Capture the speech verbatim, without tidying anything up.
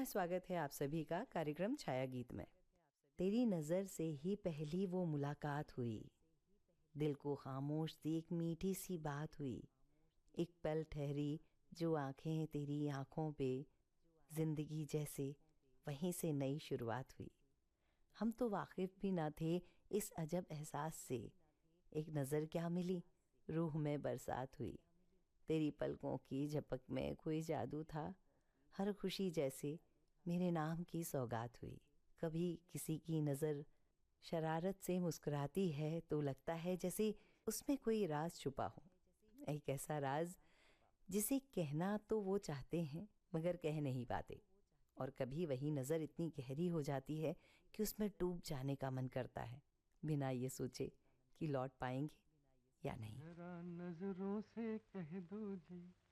पुनः स्वागत है आप सभी का कार्यक्रम छाया गीत में। तेरी नज़र से ही पहली वो मुलाकात हुई, दिल को खामोश सी एक मीठी सी बात हुई। एक पल ठहरी जो आंखें तेरी आंखों पे, जिंदगी जैसे वहीं से नई शुरुआत हुई। हम तो वाकिफ भी ना थे इस अजब एहसास से, एक नज़र क्या मिली रूह में बरसात हुई। तेरी पलकों की झपक में कोई जादू था, हर खुशी जैसे मेरे नाम की सौगात हुई। कभी किसी की नज़र शरारत से मुस्कुराती है तो लगता है जैसे उसमें कोई राज छुपा हो, एक ऐसा राज जिसे कहना तो वो चाहते हैं मगर कह नहीं पाते। और कभी वही नज़र इतनी गहरी हो जाती है कि उसमें डूब जाने का मन करता है, बिना ये सोचे कि लौट पाएंगे या नहीं। जरा नजरों से कह दो जी,